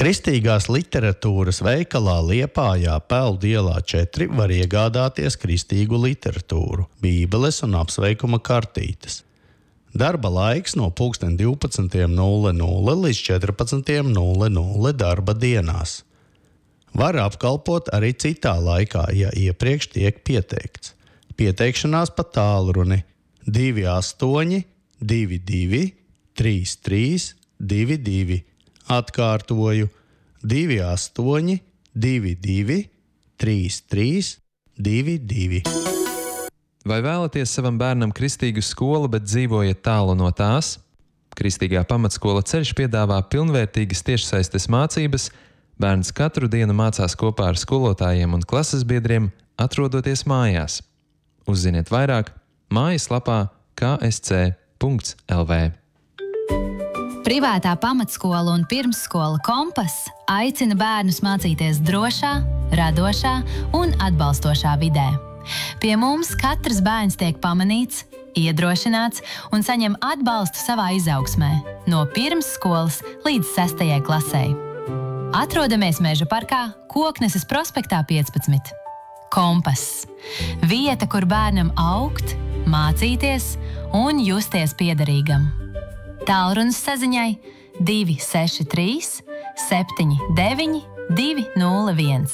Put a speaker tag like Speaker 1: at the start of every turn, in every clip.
Speaker 1: Kristīgās literatūras veikalā Liepājā Peldu ielā 4 var iegādāties kristīgu literatūru, bībeles un apsveikuma kartītes. Darba laiks no 12:00 līdz 14:00 darba dienās. Var apkalpot arī citā laikā, ja iepriekš tiek pieteikts. Pieteikšanās pa tālruni 28 22 33 22. Atkārtoju 28 22 33 22.
Speaker 2: Vai vēlaties savam bērnam kristīgu skolu, bet dzīvojat tālu no tās? Kristīgā pamatskola Ceļš piedāvā pilnvērtīgas tiešsaistes mācības. Bērns katru dienu mācās kopā ar skolotājiem un klases biedriem, atrodoties mājās. Uzziniet vairāk mājaslapā ksc.lv.
Speaker 3: Privātā pamatskola un pirmsskola Kompas aicina bērnus mācīties drošā, radošā un atbalstošā vidē. Pie mums katrs bērns tiek pamanīts, iedrošināts un saņem atbalstu savā izaugsmē, no pirmsskolas līdz 6. klasei. Atrodamies Meža parkā, Kokneses prospektā 15. Kompas. Vieta, kur bērnam augt, mācīties un justies piederīgam. Tālrunis saziņai 263 79 201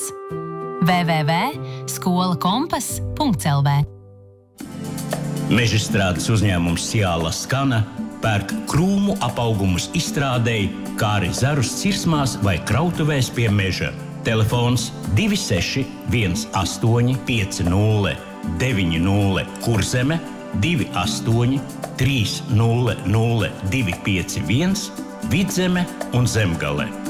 Speaker 3: www.skolakompas.lv.
Speaker 4: Mežstrādes uzņēmums Ciāla Skana pērk krūmu apaugumus izstrādēji, kā arī zarus cirsmās vai krautuvēs pie meža. Telefons 26 18 50 90 Kurzeme 28 300 251 Vidzeme un Zemgale.